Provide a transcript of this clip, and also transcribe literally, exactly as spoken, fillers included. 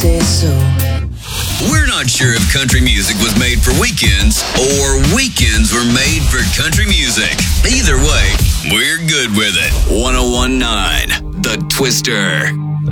say so. We're not sure if country music was made for weekends or weekends were made for country music. Either way, we're good with it. one oh one point nine The Twister.